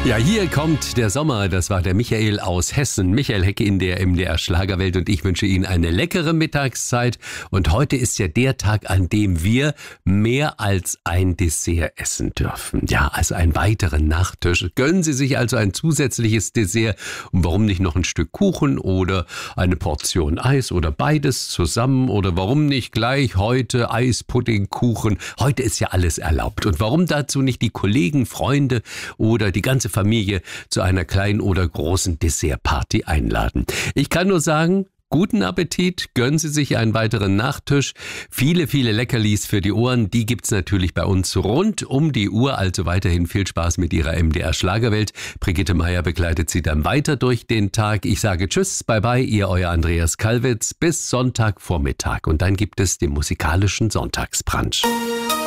Ja, hier kommt der Sommer. Das war der Michael aus Hessen. Michael Hecke in der MDR Schlagerwelt und ich wünsche Ihnen eine leckere Mittagszeit. Und heute ist ja der Tag, an dem wir mehr als ein Dessert essen dürfen. Ja, also einen weiteren Nachtisch. Gönnen Sie sich also ein zusätzliches Dessert. Und warum nicht noch ein Stück Kuchen oder eine Portion Eis oder beides zusammen? Oder warum nicht gleich heute Eispudding, Kuchen? Heute ist ja alles erlaubt. Und warum dazu nicht die Kollegen, Freunde oder die ganze Familie zu einer kleinen oder großen Dessertparty einladen? Ich kann nur sagen, guten Appetit, gönnen Sie sich einen weiteren Nachtisch. Viele, viele Leckerlis für die Ohren, die gibt's natürlich bei uns rund um die Uhr. Also weiterhin viel Spaß mit Ihrer MDR Schlagerwelt. Brigitte Meier begleitet Sie dann weiter durch den Tag. Ich sage Tschüss, bye bye, Ihr euer Andreas Kalwitz. Bis Sonntagvormittag. Und dann gibt es den musikalischen Sonntagsbrunch.